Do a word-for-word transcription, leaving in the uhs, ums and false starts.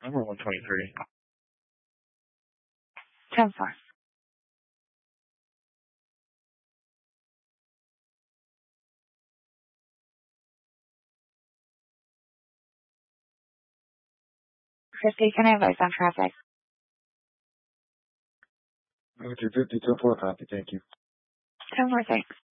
Number one twenty-three. ten four. Christy, can I advise on traffic? two fifty, ten four, copy. Thank you. ten four, thanks.